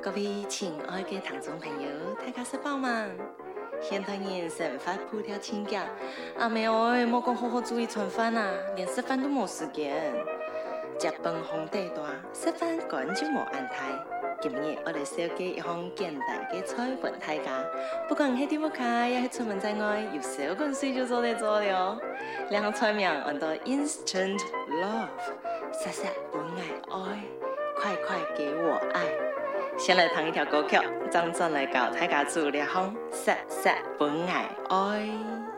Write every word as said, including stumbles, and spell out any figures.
各位亲爱的听众朋友，大家食饱吗？现代人生活步调轻脚，阿妹哎，莫讲好好注意餐饭啊，连食饭都冇时间。食饭皇帝大，食饭根本就冇安排。今日我来设计一项简单的菜饭大家，不管喺啲屋企，也係出門在外，有小滾水就做得做了。兩項菜名叫做 Instant Love， 殺殺本愛愛，快快給我愛。先來聽一條歌曲，張震來教大家做兩項殺殺本愛愛。